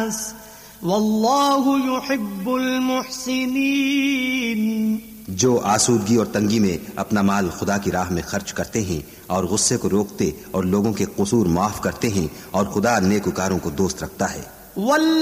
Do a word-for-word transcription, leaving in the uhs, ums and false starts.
वल्लाहु युहिब्बुल मुहसिनीन। जो आसूदगी और तंगी में अपना माल खुदा की राह में खर्च करते हैं और गुस्से को रोकते और लोगों के कसूर माफ करते हैं, और खुदा नेकुकारों को दोस्त रखता है।